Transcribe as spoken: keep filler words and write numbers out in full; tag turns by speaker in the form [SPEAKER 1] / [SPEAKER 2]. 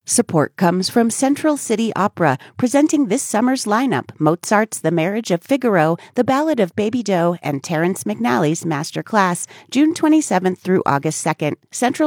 [SPEAKER 1] Support comes from Central City Opera, presenting this summer's lineup: Mozart's The Marriage of Figaro, The Ballad of Baby Doe, and Terrence McNally's Masterclass, June twenty-seventh through August second. Central